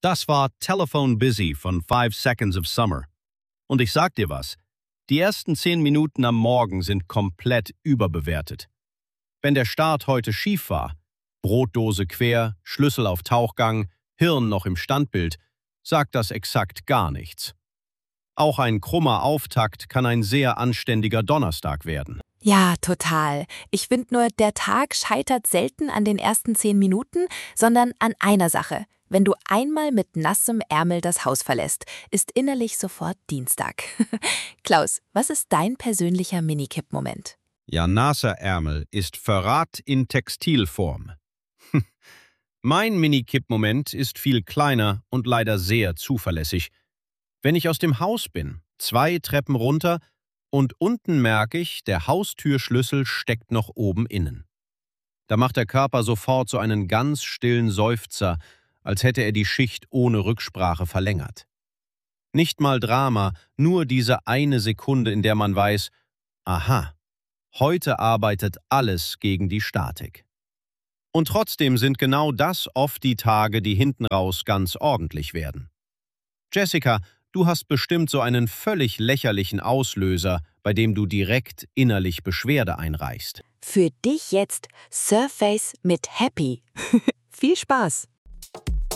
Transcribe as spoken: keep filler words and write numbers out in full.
Das war Telephone Busy von Five Seconds of Summer. Und ich sag dir was, die ersten zehn Minuten am Morgen sind komplett überbewertet. Wenn der Start heute schief war, Brotdose quer, Schlüssel auf Tauchgang, Hirn noch im Standbild, sagt das exakt gar nichts. Auch ein krummer Auftakt kann ein sehr anständiger Donnerstag werden. Ja, total. Ich finde nur, der Tag scheitert selten an den ersten zehn Minuten, sondern an einer Sache. Wenn du einmal mit nassem Ärmel das Haus verlässt, ist innerlich sofort Dienstag. Klaus, was ist dein persönlicher Minikipp-Moment? Ja, nasser Ärmel ist Verrat in Textilform. Mein Mini-Kipp-Moment ist viel kleiner und leider sehr zuverlässig. Wenn ich aus dem Haus bin, zwei Treppen runter und unten merke ich, der Haustürschlüssel steckt noch oben innen. Da macht der Körper sofort so einen ganz stillen Seufzer, als hätte er die Schicht ohne Rücksprache verlängert. Nicht mal Drama, nur diese eine Sekunde, in der man weiß, aha, heute arbeitet alles gegen die Statik. Und trotzdem sind genau das oft die Tage, die hinten raus ganz ordentlich werden. Jessica, du hast bestimmt so einen völlig lächerlichen Auslöser, bei dem du direkt innerlich Beschwerde einreichst. Für dich jetzt Surface mit Happy. Viel Spaß!